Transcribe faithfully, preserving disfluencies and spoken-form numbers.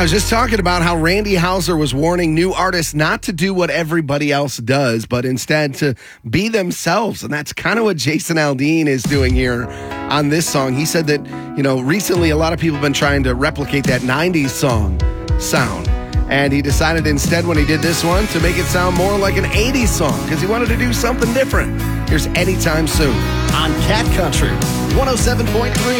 I was just talking about how Randy Houser was warning new artists not to do what everybody else does, but instead to be themselves. And that's kind of what Jason Aldean is doing here on this song. He said that, you know, recently a lot of people have been trying to replicate that nineties song sound. And he decided instead when he did this one to make it sound more like an eighties song because he wanted to do something different. Here's Anytime Soon on Cat Country one oh seven point three.